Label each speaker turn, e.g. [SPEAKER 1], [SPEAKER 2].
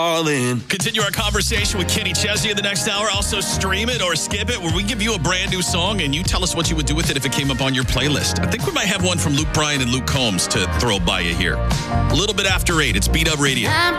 [SPEAKER 1] All in.
[SPEAKER 2] Continue our conversation with Kenny Chesney in the next hour. Also stream it or skip it, where we give you a brand new song and you tell us what you would do with it if it came up on your playlist. I think we might have one from Luke Bryan and Luke Combs to throw by you here. A little bit after 8. It's Beat Up Radio.